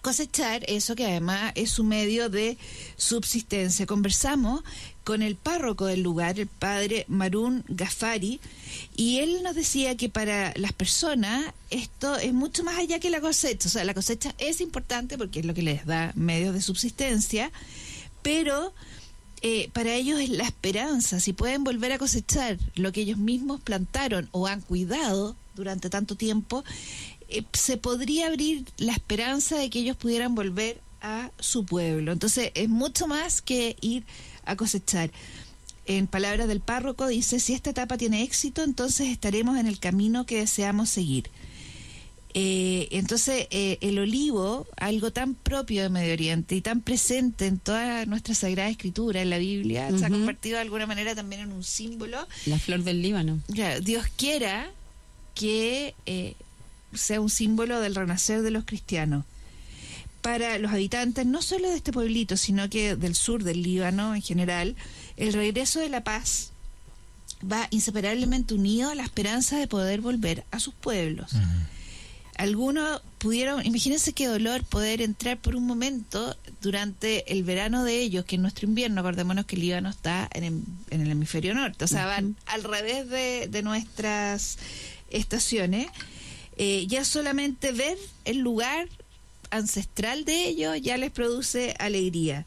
cosechar eso que además es su medio de subsistencia. Conversamos con el párroco del lugar, el padre Marún Gafari, y él nos decía que para las personas esto es mucho más allá que la cosecha. O sea, la cosecha es importante porque es lo que les da medios de subsistencia, pero para ellos es la esperanza. Si pueden volver a cosechar lo que ellos mismos plantaron o han cuidado durante tanto tiempo, se podría abrir la esperanza de que ellos pudieran volver a su pueblo. Entonces es mucho más que ir a cosechar. En palabras del párroco dice: si esta etapa tiene éxito, entonces estaremos en el camino que deseamos seguir. Entonces el olivo, algo tan propio de Medio Oriente y tan presente en toda nuestra Sagrada Escritura, en la Biblia, se ha convertido de alguna manera también en un símbolo. La flor del Líbano. Dios quiera que sea un símbolo del renacer de los cristianos. Para los habitantes, no solo de este pueblito, sino que del sur del Líbano en general, el regreso de la paz va inseparablemente unido a la esperanza de poder volver a sus pueblos. Algunos pudieron, imagínense qué dolor poder entrar por un momento durante el verano de ellos, que es nuestro invierno. Acordémonos que el Líbano está en el hemisferio norte, o sea, van al revés de nuestras estaciones. Ya solamente ver el lugar ancestral de ellos ya les produce alegría.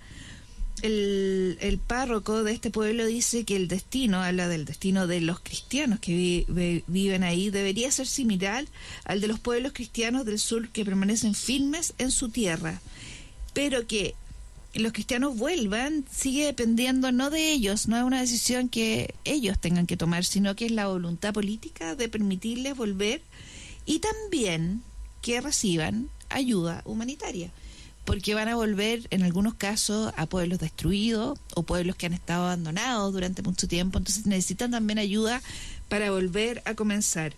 El párroco de este pueblo dice que el destino, habla del destino de los cristianos que viven ahí, debería ser similar al de los pueblos cristianos del sur que permanecen firmes en su tierra, pero que los cristianos vuelvan sigue dependiendo no de ellos, no es una decisión que ellos tengan que tomar, sino que es la voluntad política de permitirles volver, y también que reciban ayuda humanitaria, porque van a volver en algunos casos a pueblos destruidos o pueblos que han estado abandonados durante mucho tiempo, entonces necesitan también ayuda para volver a comenzar.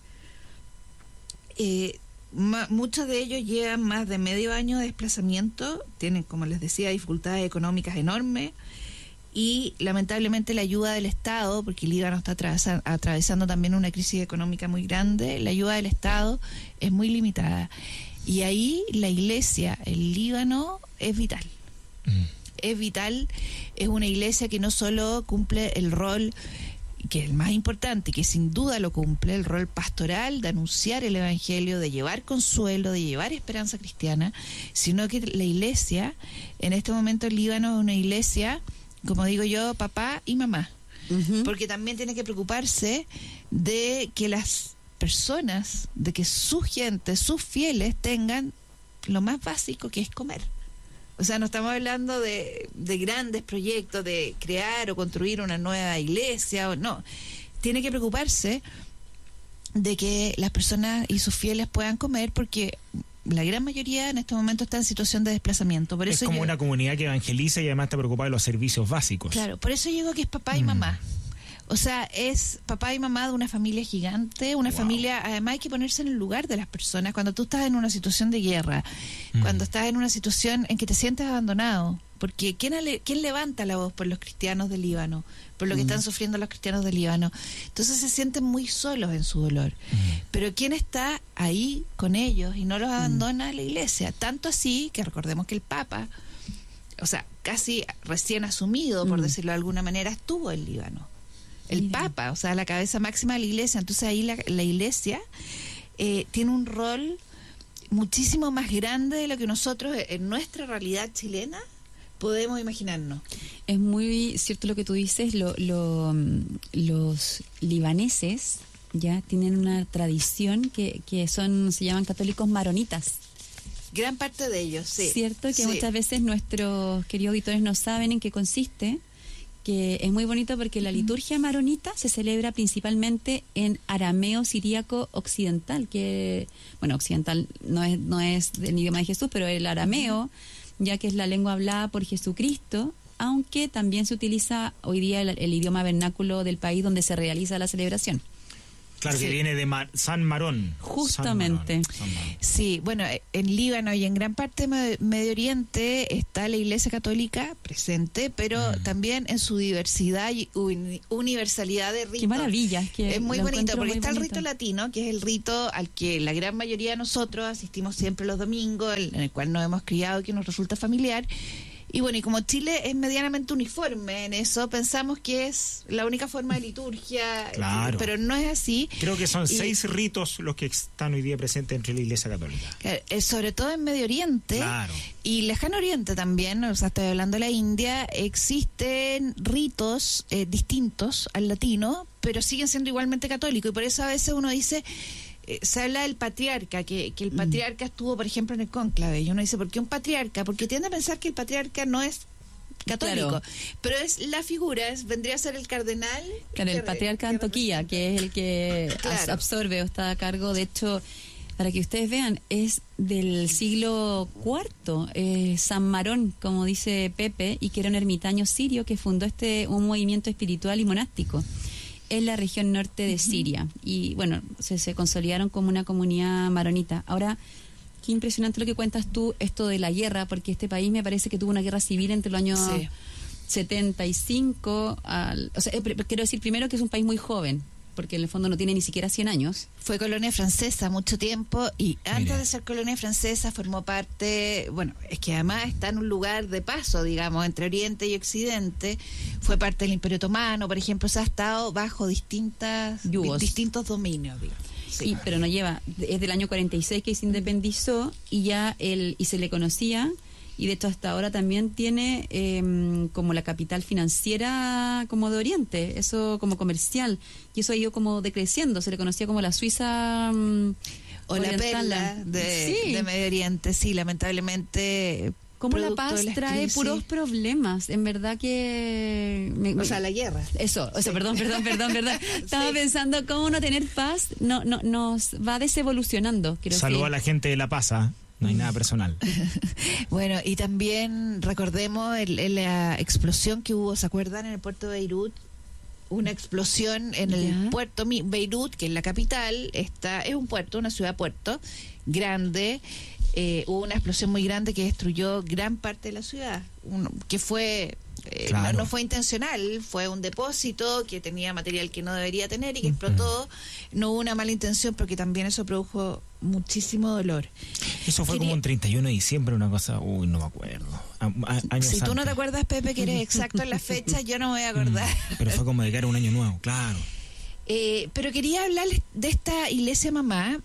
Muchos de ellos llevan más de medio año de desplazamiento, tienen, como les decía, dificultades económicas enormes, y lamentablemente la ayuda del Estado, porque el Líbano está atravesando también una crisis económica muy grande, la ayuda del Estado es muy limitada. Y ahí la iglesia, el Líbano, es vital. Es vital, es una iglesia que no solo cumple el rol, que es el más importante, que sin duda lo cumple, el rol pastoral de anunciar el evangelio, de llevar consuelo, de llevar esperanza cristiana, sino que la iglesia, en este momento el Líbano es una iglesia, como digo yo, papá y mamá, porque también tiene que preocuparse de que las personas, de que su gente, sus fieles tengan lo más básico, que es comer. O sea, no estamos hablando de grandes proyectos, de crear o construir una nueva iglesia, no. Tiene que preocuparse de que las personas y sus fieles puedan comer, porque la gran mayoría en este momento está en situación de desplazamiento. Por eso es como una comunidad que evangeliza y además está preocupada de los servicios básicos. Claro, por eso digo que es papá y mamá. O sea, es papá y mamá de una familia gigante, una familia. Además hay que ponerse en el lugar de las personas. Cuando tú estás en una situación de guerra, cuando estás en una situación en que te sientes abandonado, porque ¿quién levanta la voz por los cristianos del Líbano, por lo que están sufriendo los cristianos del Líbano? Entonces se sienten muy solos en su dolor. Pero ¿quién está ahí con ellos y no los abandona? La iglesia. Tanto así que recordemos que el Papa, o sea, casi recién asumido, por decirlo de alguna manera, estuvo en Líbano. El Papa, o sea, la cabeza máxima de la iglesia. Entonces ahí la iglesia tiene un rol muchísimo más grande de lo que nosotros en nuestra realidad chilena podemos imaginarnos. Es muy cierto lo que tú dices. Los libaneses ya tienen una tradición que se llaman católicos maronitas. Gran parte de ellos, sí. Cierto que muchas veces nuestros queridos auditores no saben en qué consiste, que es muy bonito porque la liturgia maronita se celebra principalmente en arameo siríaco occidental, que, bueno, occidental no es el idioma de Jesús, pero el arameo, ya que es la lengua hablada por Jesucristo, aunque también se utiliza hoy día el idioma vernáculo del país donde se realiza la celebración. Claro, que Sí. viene de San Marón. Justamente. San Marón. Sí, bueno, en Líbano y en gran parte de Medio Oriente está la Iglesia Católica presente, pero también en su diversidad y universalidad de ritos. Qué maravilla. Es muy lo bonito, encuentro porque muy está el bonito. rito latino, que es el rito al que la gran mayoría de nosotros asistimos siempre los domingos, en el cual nos hemos criado, que nos resulta familiar. Y bueno, y como Chile es medianamente uniforme en eso, pensamos que es la única forma de liturgia, Claro. pero no es así. Creo que son Y- 6 ritos los que están hoy día presentes entre la Iglesia Católica. Sobre todo en Medio Oriente Claro. y Lejano Oriente también, o sea, estoy hablando de la India, existen ritos distintos al latino, pero siguen siendo igualmente católicos, y por eso a veces uno dice, se habla del patriarca, que el patriarca estuvo, por ejemplo, en el cónclave, y uno dice, ¿por qué un patriarca? Porque tiende a pensar que el patriarca no es católico, Claro. pero es la figura, vendría a ser el cardenal. Claro, el patriarca de Antoquía, que es el que Claro. absorbe o está a cargo. De hecho, para que ustedes vean, es del siglo IV, San Marón, como dice Pepe, y que era un ermitaño sirio que fundó un movimiento espiritual y monástico en la región norte de Siria. Y bueno, se consolidaron como una comunidad maronita. Ahora, qué impresionante lo que cuentas tú, esto de la guerra, porque este país me parece que tuvo una guerra civil entre los años Sí. 75 o sea, quiero decir primero que es un país muy joven, porque en el fondo no tiene ni siquiera 100 años. Fue colonia francesa mucho tiempo, y antes Mira. de ser colonia francesa formó parte, bueno, es que además está en un lugar de paso, digamos, entre Oriente y Occidente. Fue parte del Imperio Otomano, por ejemplo, se ha estado bajo Yugos. distintos dominios, digamos. Sí. Sí, pero no lleva, es del año 46 que se independizó y ya y se le conocía, y de hecho hasta ahora también tiene como la capital financiera como de Oriente, eso como comercial, y eso ha ido como decreciendo, se le conocía como la Suiza O la oriental. perla Sí. de Medio Oriente, sí, lamentablemente. Cómo la producto paz de las trae crisis. puros problemas, en verdad que... O sea, la guerra. Eso, o sea, perdón. Estaba Sí. pensando cómo no tener paz nos va desevolucionando. Quiero Saludo decir. a la gente de La Paz, ¿ah? No hay nada personal. Bueno, y también recordemos la explosión que hubo, ¿se acuerdan? En el puerto de Beirut. Una explosión en el Ya. puerto Beirut, que es la capital, es un puerto, una ciudad-puerto grande. Hubo una explosión muy grande que destruyó gran parte de la ciudad, que fue... Claro. no fue intencional, fue un depósito que tenía material que no debería tener y que explotó. No hubo una mala intención, porque también eso produjo muchísimo dolor. Eso fue como un 31 de diciembre, una cosa, uy, no me acuerdo. Años Si tú no te antes. acuerdas, Pepe, que eres exacto en la fecha, yo no me voy a acordar. Pero fue como de cara a un año nuevo, claro. Pero quería hablarles de esta iglesia mamá,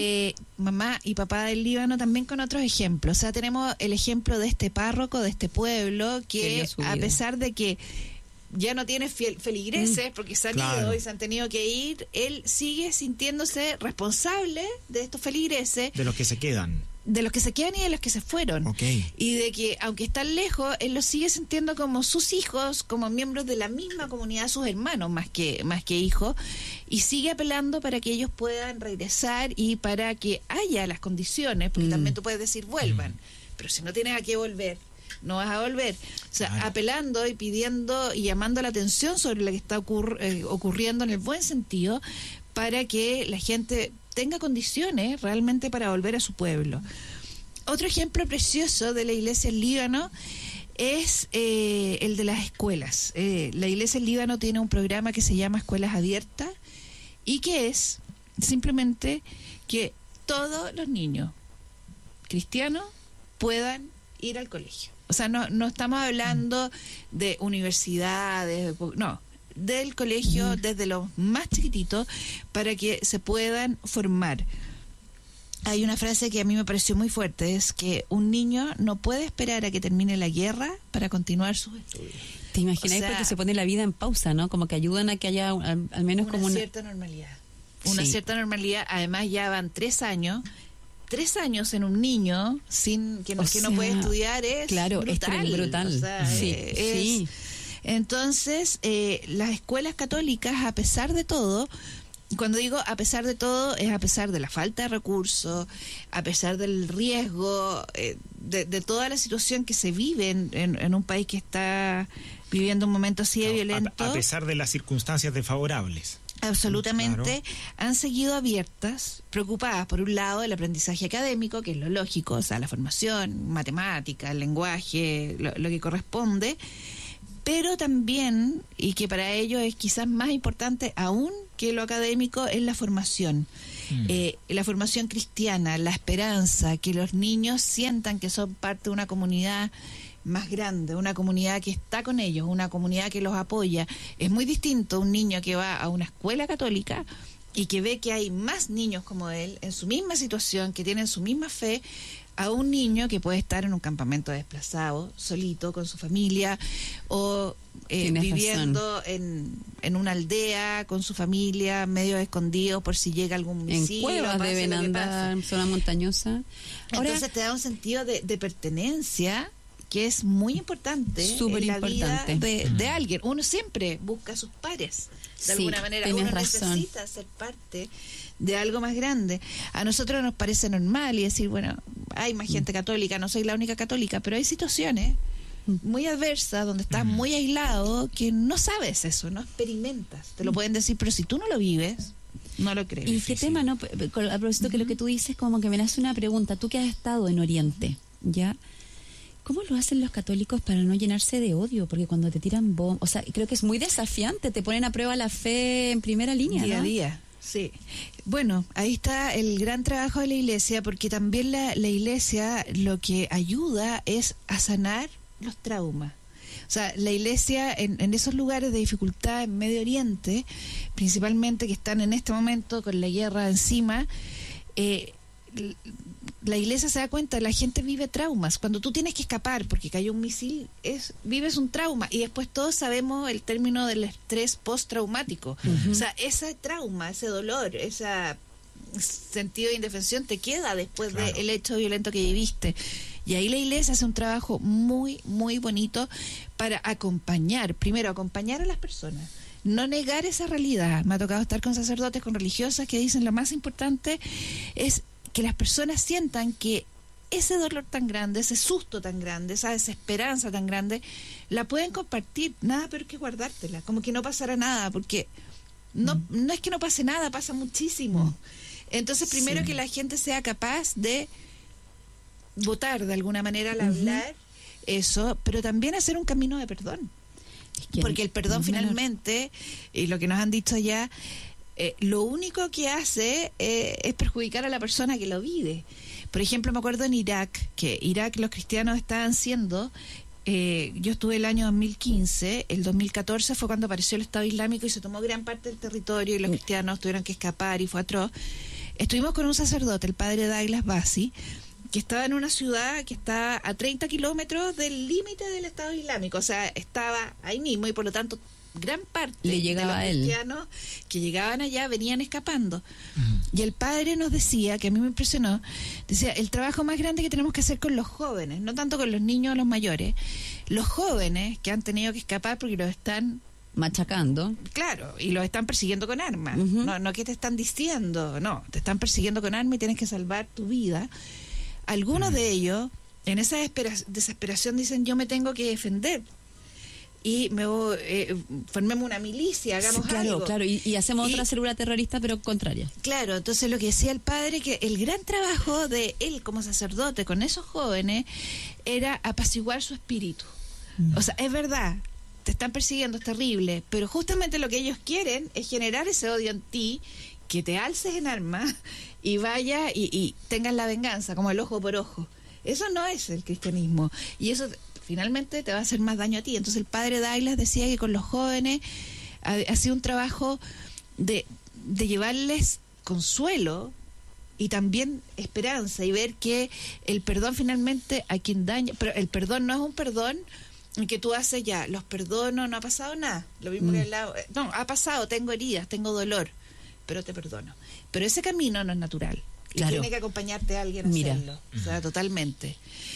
mamá y papá del Líbano, también con otros ejemplos. O sea, tenemos el ejemplo de este párroco, de este pueblo, Que que dio su a vida. pesar de que ya no tiene feligreses, porque se han Claro. ido y se han tenido que ir, él sigue sintiéndose responsable de estos feligreses, De los que se quedan. de los que se quedan y de los que se fueron. Ok. Y de que, aunque están lejos, él los sigue sintiendo como sus hijos, como miembros de la misma comunidad, sus hermanos, más que hijos, y sigue apelando para que ellos puedan regresar y para que haya las condiciones, porque también tú puedes decir vuelvan, pero si no tienes a qué volver, no vas a volver. O sea, Claro. apelando y pidiendo y llamando la atención sobre lo que está ocurriendo en el buen sentido, para que la gente tenga condiciones realmente para volver a su pueblo. Otro ejemplo precioso de la iglesia en Líbano es el de las escuelas. La iglesia en Líbano tiene un programa que se llama Escuelas Abiertas, y que es simplemente que todos los niños cristianos puedan ir al colegio. O sea, no estamos hablando de universidades, no, del colegio desde los más chiquititos, para que se puedan formar. Hay una frase que a mí me pareció muy fuerte, es que un niño no puede esperar a que termine la guerra para continuar sus estudios. ¿Te imagináis? O sea, Porque se pone la vida en pausa, ¿no? Como que ayudan a que haya al menos como Una una... cierta normalidad. Una Sí. cierta normalidad. Además, ya van 3 años. 3 años en un niño sin que no O puede sea, estudiar es claro, es brutal. O sea, Sí, sí. Entonces, las escuelas católicas, a pesar de todo, cuando digo a pesar de todo, es a pesar de la falta de recursos, a pesar del riesgo, de toda la situación que se vive en un país que está viviendo un momento así de Claro, violento. a pesar de las circunstancias desfavorables. absolutamente, han seguido abiertas, preocupadas por un lado del aprendizaje académico, que es lo lógico, o sea, la formación, matemática, el lenguaje, lo que corresponde, pero también, y que para ellos es quizás más importante aún que lo académico, es la formación. La formación cristiana, la esperanza, que los niños sientan que son parte de una comunidad más grande, una comunidad que está con ellos, una comunidad que los apoya. Es muy distinto un niño que va a una escuela católica y que ve que hay más niños como él en su misma situación, que tienen su misma fe, a un niño que puede estar en un campamento desplazado, solito, con su familia, o viviendo en una aldea con su familia, medio escondido por si llega algún misil. En cuevas deben andar, en zona montañosa. Ahora, entonces te da un sentido de pertenencia que es muy importante en la vida de alguien. Uno siempre busca a sus pares, de alguna manera. Uno necesita ser parte de algo más grande. A nosotros nos parece normal y decir, bueno, hay más gente católica, no soy la única católica, pero hay situaciones muy adversas donde estás muy aislado que no sabes eso, no experimentas. Te lo pueden decir, pero si tú no lo vives, no lo crees. ¿Y qué tema, no? A propósito que lo que tú dices, como que me nace una pregunta. Tú que has estado en Oriente, ¿ya? ¿Cómo lo hacen los católicos para no llenarse de odio? Porque cuando te tiran bombas, o sea, creo que es muy desafiante, te ponen a prueba la fe en primera línea, día ¿no? a día. Sí, bueno, ahí está el gran trabajo de la Iglesia, porque también la Iglesia lo que ayuda es a sanar los traumas. O sea, la Iglesia en esos lugares de dificultad en Medio Oriente, principalmente que están en este momento con la guerra encima, la Iglesia se da cuenta, la gente vive traumas. Cuando tú tienes que escapar porque cayó un misil, vives un trauma. Y después todos sabemos el término del estrés postraumático. O sea, ese trauma, ese dolor, ese sentido de indefensión te queda después del hecho violento que viviste. Y ahí la Iglesia hace un trabajo muy, muy bonito para primero acompañar a las personas, no negar esa realidad. Me ha tocado estar con sacerdotes, con religiosas que dicen lo más importante es que las personas sientan que ese dolor tan grande, ese susto tan grande, esa desesperanza tan grande, la pueden compartir, nada peor que guardártela, como que no pasará nada, porque no es que no pase nada, pasa muchísimo. Entonces, primero que la gente sea capaz de votar de alguna manera al hablar eso, pero también hacer un camino de perdón. Porque el perdón finalmente, y lo que nos han dicho ya, lo único que hace es perjudicar a la persona que lo vive. Por ejemplo, me acuerdo en Irak, los cristianos estaban siendo, yo estuve el año 2015, el 2014 fue cuando apareció el Estado Islámico y se tomó gran parte del territorio y los cristianos tuvieron que escapar y fue atroz. Estuvimos con un sacerdote, el padre Douglas Bassi, que estaba en una ciudad que está a 30 kilómetros del límite del Estado Islámico, o sea, estaba ahí mismo y por lo tanto gran parte le llegaba de los cristianos que llegaban allá venían escapando. Y el padre nos decía, que a mí me impresionó, decía, el trabajo más grande que tenemos que hacer con los jóvenes, no tanto con los niños o los mayores, los jóvenes que han tenido que escapar porque los están machacando. Claro, y los están persiguiendo con armas. No que te están diciendo, no, te están persiguiendo con armas y tienes que salvar tu vida. Algunos de ellos, en esa desesperación, dicen, yo me tengo que defender. Y formemos una milicia, hagamos algo. Claro, y hacemos otra célula terrorista, pero contraria. Claro, entonces lo que decía el padre, que el gran trabajo de él como sacerdote con esos jóvenes era apaciguar su espíritu. O sea, es verdad, te están persiguiendo, es terrible, pero justamente lo que ellos quieren es generar ese odio en ti, que te alces en armas y vaya y tengas la venganza, como el ojo por ojo. Eso no es el cristianismo, y eso finalmente te va a hacer más daño a ti. Entonces el padre Douglas decía que con los jóvenes hacía un trabajo de llevarles consuelo y también esperanza, y ver que el perdón finalmente a quien daña, pero el perdón no es un perdón en que tú haces ya, los perdono, no ha pasado nada, lo mismo que el lado, no, ha pasado, tengo heridas, tengo dolor, pero te perdono. Pero ese camino no es natural. Claro. Y tiene que acompañarte a alguien a hacerlo. O sea, totalmente.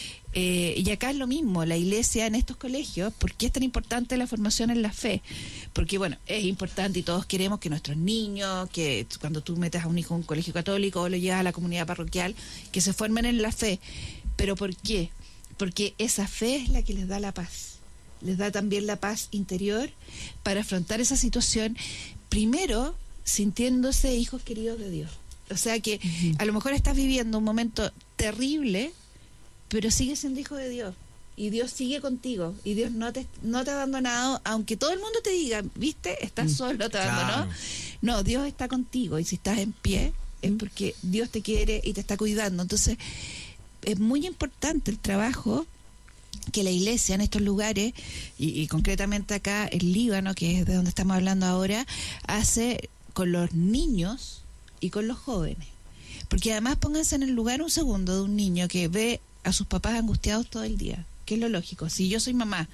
Y acá es lo mismo, la Iglesia en estos colegios, ¿por qué es tan importante la formación en la fe? Porque, bueno, es importante y todos queremos que nuestros niños, que cuando tú metes a un hijo en un colegio católico o lo llevas a la comunidad parroquial, que se formen en la fe. ¿Pero por qué? Porque esa fe es la que les da la paz. Les da también la paz interior para afrontar esa situación. Primero, sintiéndose hijos queridos de Dios. O sea que a lo mejor estás viviendo un momento terrible, pero sigues siendo hijo de Dios. Y Dios sigue contigo. Y Dios no te ha abandonado, aunque todo el mundo te diga, ¿viste? Estás solo, te abandonó. No, Dios está contigo. Y si estás en pie, es porque Dios te quiere y te está cuidando. Entonces, es muy importante el trabajo que la iglesia en estos lugares, y concretamente acá en Líbano, que es de donde estamos hablando ahora, hace con los niños y con los jóvenes. Porque además pónganse en el lugar un segundo de un niño que ve a sus papás angustiados todo el día, que es lo lógico. Si yo soy mamá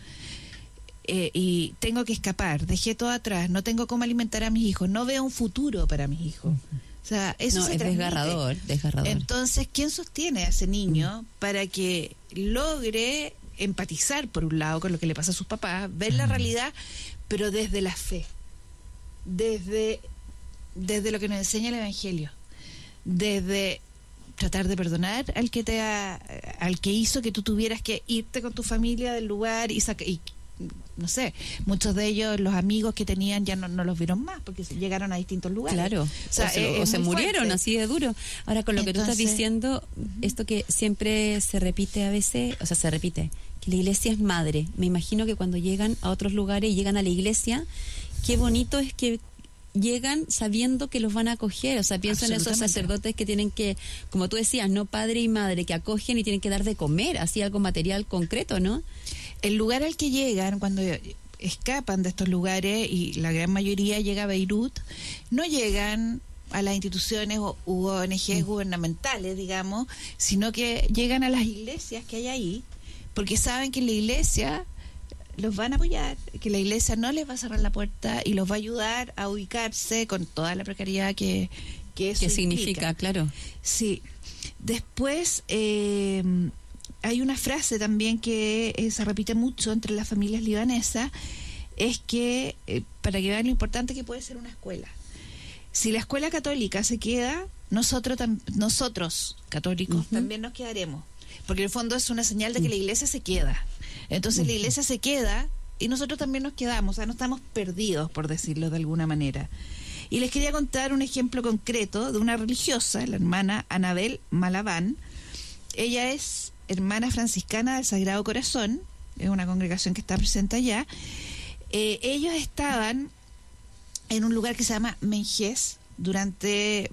y tengo que escapar, dejé todo atrás, no tengo cómo alimentar a mis hijos, no veo un futuro para mis hijos. O sea, eso se es transmite. desgarrador. Entonces, ¿quién sostiene a ese niño para que logre empatizar, por un lado, con lo que le pasa a sus papás, ver la realidad, pero desde la fe, desde lo que nos enseña el Evangelio, desde tratar de perdonar al que hizo que tú tuvieras que irte con tu familia del lugar y no sé, muchos de ellos, los amigos que tenían ya no los vieron más porque llegaron a distintos lugares. Claro, o se murieron fuerte. Así de duro. Ahora, con lo que tú estás diciendo, esto que siempre se repite a veces, que la iglesia es madre. Me imagino que cuando llegan a otros lugares y llegan a la iglesia, qué bonito es que llegan sabiendo que los van a acoger. O sea, pienso en esos sacerdotes que tienen que, como tú decías, no padre y madre, que acogen y tienen que dar de comer, así algo material concreto, ¿no? El lugar al que llegan, cuando escapan de estos lugares, y la gran mayoría llega a Beirut, no llegan a las instituciones u ONGs gubernamentales, digamos, sino que llegan a las iglesias que hay ahí, porque saben que en la iglesia los van a apoyar, que la iglesia no les va a cerrar la puerta y los va a ayudar a ubicarse con toda la precariedad que eso significa, claro. Sí. Después hay una frase también que se repite mucho entre las familias libanesas, es que para que vean lo importante que puede ser una escuela. Si la escuela católica se queda, nosotros católicos también nos quedaremos, porque en el fondo es una señal de que la iglesia se queda. Entonces la iglesia se queda y nosotros también nos quedamos, o sea, no estamos perdidos, por decirlo de alguna manera. Y les quería contar un ejemplo concreto de una religiosa, la hermana Anabel Malabán. Ella es hermana franciscana del Sagrado Corazón, es una congregación que está presente allá. Ellos estaban en un lugar que se llama Menjes durante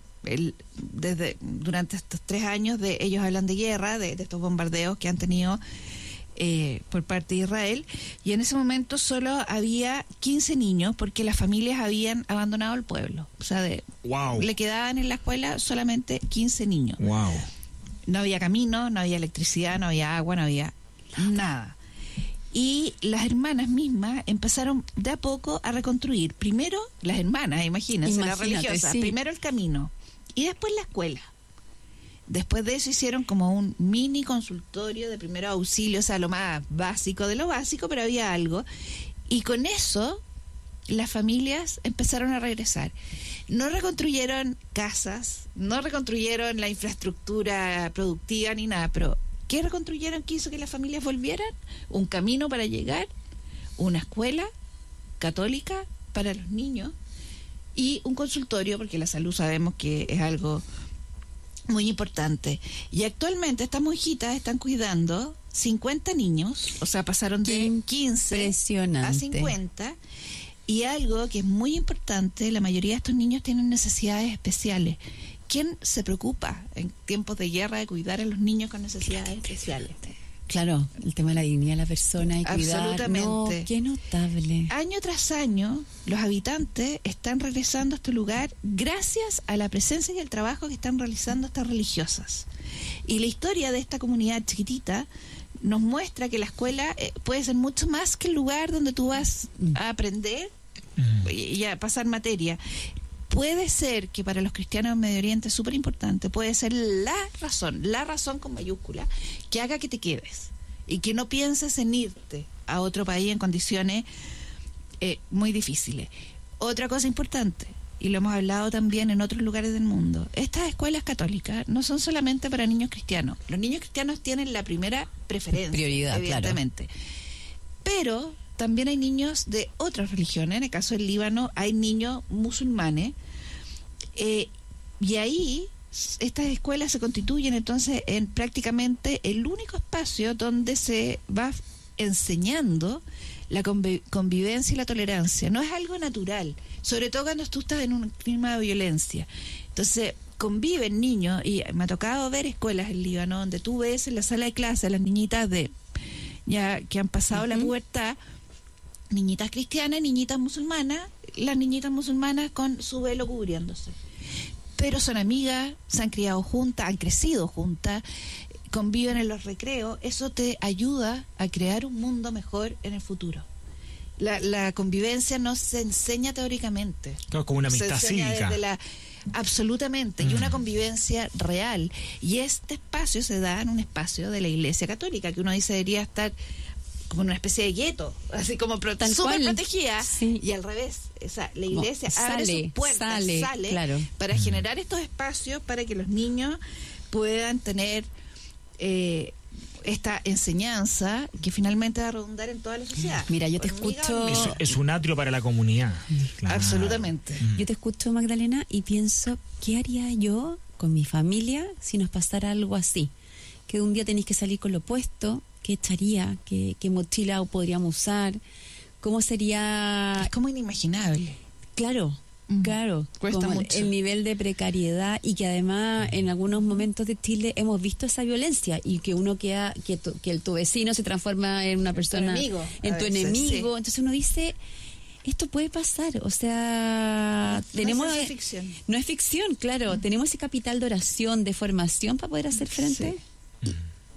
estos 3 años. Ellos hablan de guerra, de estos bombardeos que han tenido por parte de Israel, y en ese momento solo había 15 niños porque las familias habían abandonado el pueblo. O sea, le quedaban en la escuela solamente 15 niños. Wow. No había camino, no había electricidad, no había agua, no había nada. Y las hermanas mismas empezaron de a poco a reconstruir. Primero las hermanas, imagínense, las religiosas. Sí. Primero el camino y después la escuela. Después de eso hicieron como un mini consultorio de primeros auxilios, o sea, lo más básico de lo básico, pero había algo. Y con eso las familias empezaron a regresar. No reconstruyeron casas, no reconstruyeron la infraestructura productiva ni nada, pero ¿qué reconstruyeron que hizo que las familias volvieran? Un camino para llegar, una escuela católica para los niños y un consultorio, porque la salud sabemos que es algo muy importante. Y actualmente estas monjitas están cuidando 50 niños, o sea, pasaron de 15 a 50. Y algo que es muy importante, la mayoría de estos niños tienen necesidades especiales. ¿Quién se preocupa en tiempos de guerra de cuidar a los niños con necesidades especiales? Claro, el tema de la dignidad de la persona y cuidar. Absolutamente. No, qué notable. Año tras año, los habitantes están regresando a este lugar gracias a la presencia y el trabajo que están realizando estas religiosas. Y la historia de esta comunidad chiquitita nos muestra que la escuela puede ser mucho más que el lugar donde tú vas a aprender y a pasar materia. Puede ser que para los cristianos en Medio Oriente es súper importante, puede ser la razón con mayúscula, que haga que te quedes y que no pienses en irte a otro país en condiciones muy difíciles. Otra cosa importante, y lo hemos hablado también en otros lugares del mundo, estas escuelas católicas no son solamente para niños cristianos. Los niños cristianos tienen la primera preferencia, prioridad, evidentemente. Claro. Pero también hay niños de otras religiones. En el caso del Líbano hay niños musulmanes Y ahí estas escuelas se constituyen entonces en prácticamente el único espacio donde se va enseñando la convivencia y la tolerancia. No es algo natural, sobre todo cuando tú estás en un clima de violencia. Entonces conviven niños, y me ha tocado ver escuelas en Líbano donde tú ves en la sala de clase a las niñitas ya que han pasado la pubertad, niñitas cristianas, niñitas musulmanas, las niñitas musulmanas con su velo cubriéndose. Pero son amigas, se han criado juntas, han crecido juntas, conviven en los recreos. Eso te ayuda a crear un mundo mejor en el futuro. La convivencia no se enseña teóricamente. Claro, como una amistad se enseña cívica. Absolutamente, y una convivencia real. Y este espacio se da en un espacio de la Iglesia Católica, que uno dice debería estar como una especie de gueto, así como súper protegida, sí. Y al revés, la Iglesia abre sus puertas, sale claro, para generar estos espacios para que los niños puedan tener esta enseñanza que finalmente va a redundar en toda la sociedad. Mira, yo te escucho... Es un atrio para la comunidad. Claro. Absolutamente. Yo te escucho, Magdalena, y pienso, ¿qué haría yo con mi familia si nos pasara algo así? Que un día tenéis que salir con lo opuesto, ¿qué echaría? ¿Qué mochila podríamos usar? ¿Cómo sería...? Es como inimaginable. Claro, Cuesta como mucho. el nivel de precariedad, y que además en algunos momentos de Chile hemos visto esa violencia, y que uno queda, que tu vecino se transforma en una persona, en tu enemigo. Sí. Entonces uno dice, esto puede pasar, o sea, tenemos... No es ficción. No es ficción, claro, tenemos ese capital de oración, de formación para poder hacer frente. Sí.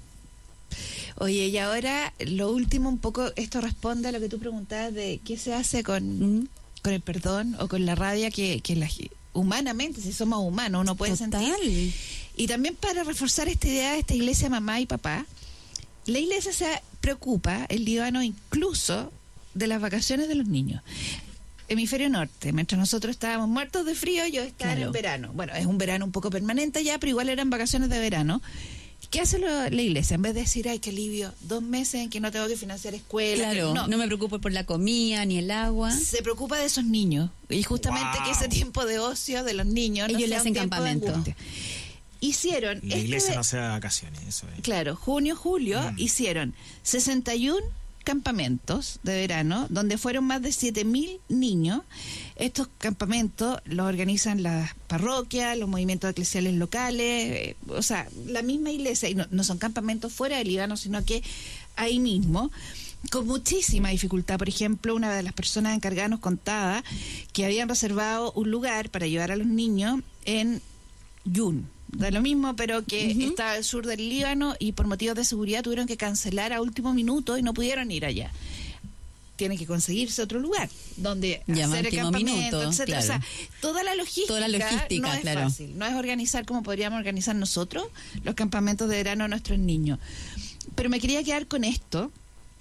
Oye, y ahora lo último, un poco, esto responde a lo que tú preguntabas de qué se hace con el perdón o con la rabia que humanamente, si somos humanos, uno puede sentir. Y también para reforzar esta idea de esta iglesia mamá y papá, la iglesia se preocupa, el Líbano, incluso de las vacaciones de los niños. Hemisferio norte, mientras nosotros estábamos muertos de frío, yo estaba en verano. Bueno, es un verano un poco permanente ya, pero igual eran vacaciones de verano. ¿Qué hace la iglesia? En vez de decir, ay, qué alivio, 2 meses en que no tengo que financiar escuelas. Claro, no me preocupo por la comida ni el agua. Se preocupa de esos niños. Y justamente que ese tiempo de ocio de los niños ellos no le sea hacen un tiempo de campamento. angustia. Hicieron... La iglesia no se da vacaciones, eso es. Claro, junio, julio, hicieron 61 campamentos de verano, donde fueron más de 7.000 niños. Estos campamentos los organizan las parroquias, los movimientos eclesiales locales, o sea, la misma iglesia, y no son campamentos fuera del Líbano, sino que ahí mismo, con muchísima dificultad. Por ejemplo, una de las personas encargadas nos contaba que habían reservado un lugar para llevar a los niños en Yun, da lo mismo, pero que está al sur del Líbano, y por motivos de seguridad tuvieron que cancelar a último minuto y no pudieron ir allá. Tienen que conseguirse otro lugar donde hacer el campamento, etcétera. Claro. O sea, toda la logística no es claro. fácil, no es organizar como podríamos organizar nosotros los campamentos de verano a nuestros niños. Pero me quería quedar con esto,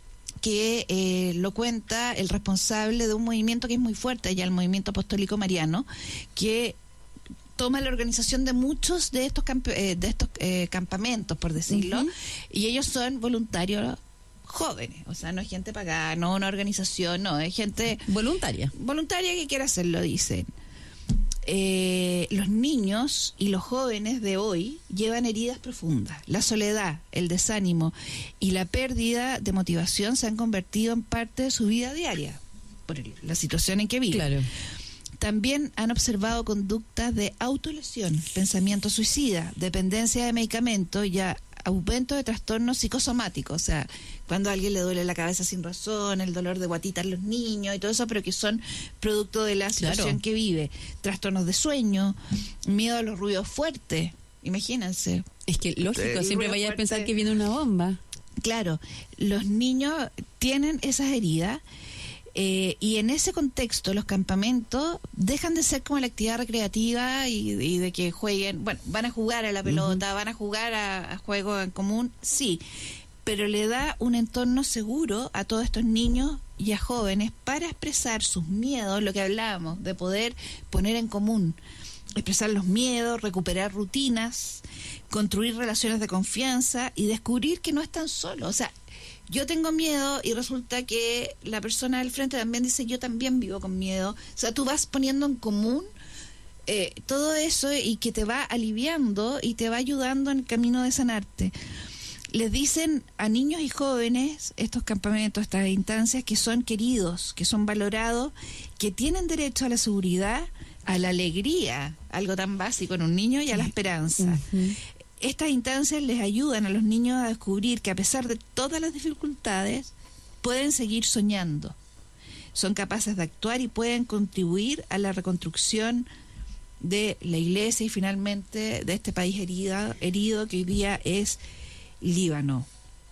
que lo cuenta el responsable de un movimiento que es muy fuerte allá, el movimiento apostólico mariano, que toma la organización de muchos de estos campamentos, por decirlo, y ellos son voluntarios jóvenes, o sea, no es gente pagada, no una organización, no, es gente voluntaria que quiere hacerlo, dicen. Los niños y los jóvenes de hoy llevan heridas profundas. La soledad, el desánimo y la pérdida de motivación se han convertido en parte de su vida diaria por la situación en que viven. Claro. También han observado conductas de autolesión, pensamiento suicida, dependencia de medicamentos y aumento de trastornos psicosomáticos, o sea, cuando a alguien le duele la cabeza sin razón, el dolor de guatita en los niños y todo eso, pero que son producto de la situación que vive. Trastornos de sueño, miedo a los ruidos fuertes, imagínense. Es que lógico, siempre vaya a pensar que viene una bomba. Claro, los niños tienen esas heridas. Y en ese contexto los campamentos dejan de ser como la actividad recreativa y de que jueguen, bueno, van a jugar a la pelota, van a jugar a juegos en común, sí, pero le da un entorno seguro a todos estos niños y a jóvenes para expresar sus miedos, lo que hablábamos, de poder poner en común, expresar los miedos, recuperar rutinas, construir relaciones de confianza y descubrir que no están solos. O sea, yo tengo miedo y resulta que la persona del frente también dice, yo también vivo con miedo. O sea, tú vas poniendo en común todo eso, y que te va aliviando y te va ayudando en el camino de sanarte. Les dicen a niños y jóvenes estos campamentos, estas instancias, que son queridos, que son valorados, que tienen derecho a la seguridad, a la alegría, algo tan básico en un niño, y a la esperanza. Estas instancias les ayudan a los niños a descubrir que a pesar de todas las dificultades, pueden seguir soñando. Son capaces de actuar y pueden contribuir a la reconstrucción de la iglesia y finalmente de este país herido que hoy día es Líbano.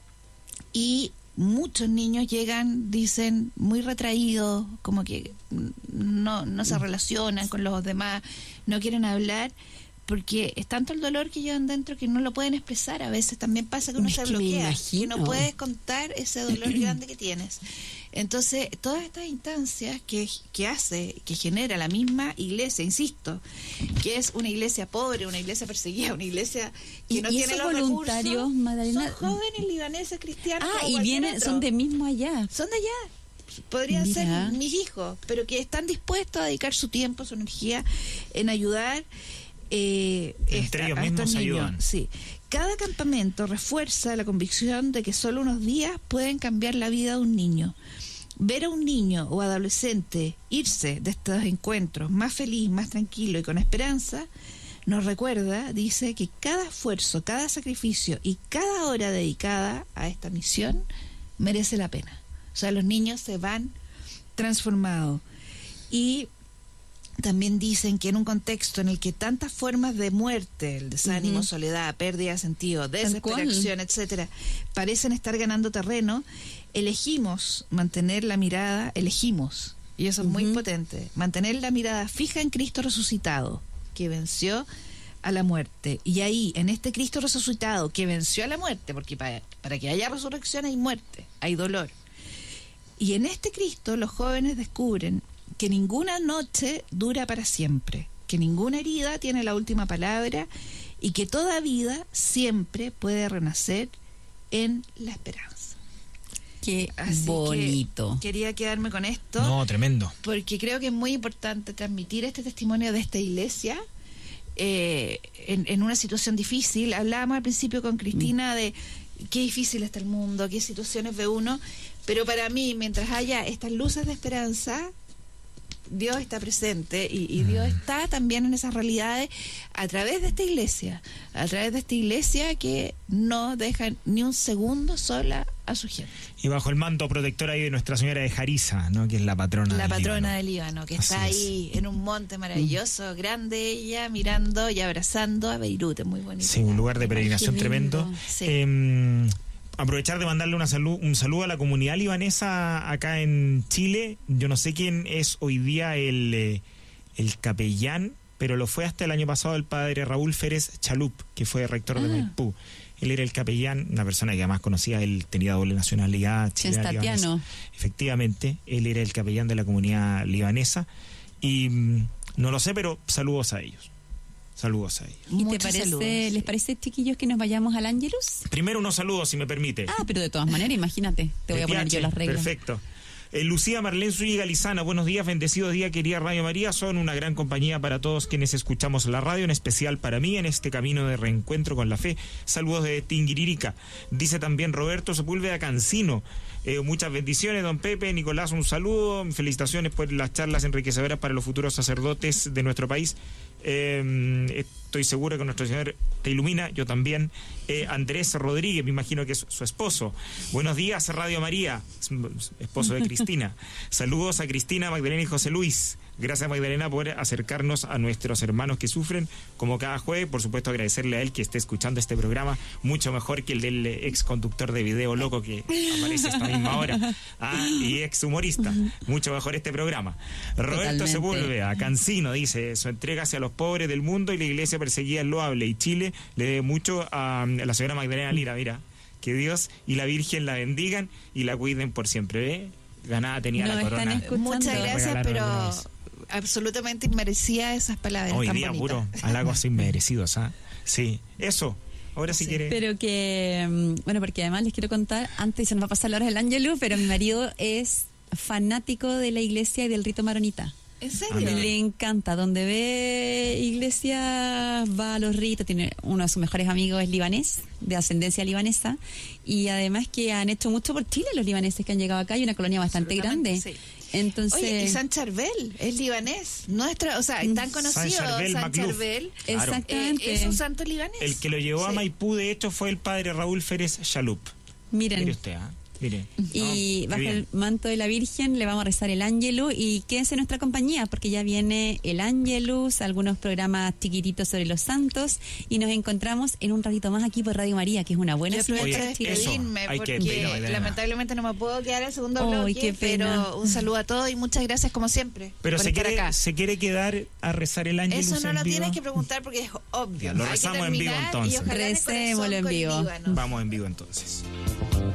Y muchos niños llegan, dicen, muy retraídos, como que no se relacionan con los demás, no quieren hablar, porque es tanto el dolor que llevan dentro que no lo pueden expresar. A veces también pasa que uno se bloquea, que no puedes contar ese dolor grande que tienes. Entonces, todas estas instancias que genera la misma iglesia, insisto, que es una iglesia pobre, una iglesia perseguida, una iglesia que no tiene los voluntarios, Magdalena, son jóvenes libaneses cristianos. Y vienen, son de mismo allá. Son de allá. Podrían ser mis hijos, pero que están dispuestos a dedicar su tiempo, su energía en ayudar. Entre ellos mismos ayudan. Sí. Cada campamento refuerza la convicción de que solo unos días pueden cambiar la vida de un niño. Ver a un niño o adolescente irse de estos encuentros más feliz, más tranquilo y con esperanza, nos recuerda, dice, que cada esfuerzo, cada sacrificio y cada hora dedicada a esta misión merece la pena. O sea, los niños se van transformados. Y también dicen que en un contexto en el que tantas formas de muerte, el desánimo, soledad, pérdida de sentido, desesperación, etcétera, parecen estar ganando terreno, elegimos mantener la mirada, y eso es muy potente, mantener la mirada fija en Cristo resucitado, que venció a la muerte. Y ahí, en este Cristo resucitado, que venció a la muerte, porque para que haya resurrección hay muerte, hay dolor. Y en este Cristo los jóvenes descubren que ninguna noche dura para siempre, que ninguna herida tiene la última palabra y que toda vida siempre puede renacer en la esperanza. Qué bonito. Quería quedarme con esto. No, tremendo. Porque creo que es muy importante transmitir este testimonio de esta iglesia en una situación difícil. Hablábamos al principio con Cristina de qué difícil está el mundo, qué situaciones ve uno, pero para mí, mientras haya estas luces de esperanza, Dios está presente y Dios está también en esas realidades a través de esta iglesia, que no deja ni un segundo sola a su gente. Y bajo el manto protector ahí de Nuestra Señora de Jarisa, ¿no? Que es la patrona del Líbano, que está ahí en un monte maravilloso, grande, ella mirando y abrazando a Beirut, es muy bonito. Sí, un lugar de peregrinación tremendo. Sí. Aprovechar de mandarle un saludo a la comunidad libanesa acá en Chile. Yo no sé quién es hoy día el capellán, pero lo fue hasta el año pasado el padre Raúl Férez Chalup, que fue rector de Maipú. Él era el capellán, una persona que además conocía, él tenía doble nacionalidad chilena libanesa. Efectivamente, él era el capellán de la comunidad libanesa. Y no lo sé, pero saludos a ellos. Saludos a ellos. ¿Y les parece, chiquillos, que nos vayamos al Ángelus? Primero unos saludos, si me permite. Pero de todas maneras, imagínate, te voy a poner yo las reglas. Perfecto. Lucía Marlene Zúñiga Lizana, buenos días, bendecidos días, querida Radio María. Son una gran compañía para todos quienes escuchamos la radio, en especial para mí en este camino de reencuentro con la fe. Saludos de Tinguiririca. Dice también Roberto Sepúlveda Cancino. Muchas bendiciones, don Pepe. Nicolás, un saludo. Felicitaciones por las charlas enriquecedoras para los futuros sacerdotes de nuestro país. Estoy seguro que nuestro Señor te ilumina, yo también. Andrés Rodríguez, me imagino que es su esposo. Buenos días, Radio María, esposo de Cristina. Saludos a Cristina, Magdalena y José Luis. Gracias, Magdalena, por acercarnos a nuestros hermanos que sufren, como cada jueves. Por supuesto, agradecerle a él que esté escuchando este programa, mucho mejor que el del ex conductor de Video Loco que aparece a esta misma hora, y ex humorista. Mucho mejor este programa. Roberto Sepúlveda Cancino dice: su entrega hacia los pobres del mundo y la iglesia perseguida es loable, y Chile le debe mucho a la señora Magdalena Lira. Mira, que Dios y la Virgen la bendigan y la cuiden por siempre. Ganada tenía la corona. Muchas gracias, pero absolutamente inmerecía esas palabras. Hoy tan día bonitas. puro halagos inmerecidos. Sí, eso. Ahora sí quiere. Pero que, bueno, porque además les quiero contar, antes se nos va a pasar la hora del Ángelus, pero mi marido es fanático de la iglesia y del rito maronita. ¿En serio? Amén. Le encanta. Donde ve iglesias, va a los ritos. Tiene uno de sus mejores amigos es libanés, de ascendencia libanesa. Y además que han hecho mucho por Chile los libaneses que han llegado acá. Hay una colonia bastante grande. Sí. Entonces, Oye, y San Charbel es libanés. Nuestra, o sea, tan conocido San Charbel, Charbel. Claro. exactamente. Es un santo libanés. El que lo llevó a Sí. Maipú, de hecho, fue el padre Raúl Férez Chalup. Miren. Mire usted, mire. Y No, bajo qué el bien. manto de la Virgen le vamos a rezar el Ángelus y quédense en nuestra compañía porque ya viene el Ángelus, algunos programas chiquititos sobre los santos y nos encontramos en un ratito más aquí por Radio María, que es una buena Yo aprovecho señal de para Chile. despedirme Hay que porque despedirnos, Elena. lamentablemente no me puedo quedar al segundo Ay, bloque, qué pena. pero un saludo a todos y muchas gracias como siempre Pero por se estar quiere, acá. se quiere quedar a rezar el Ángelus Eso no en lo vivo. tienes que preguntar porque es obvio. Lo Hay que rezamos en vivo, terminar entonces. y ojalá en el Recémoslo corazón en con vivo. Líbano. Vamos en vivo entonces.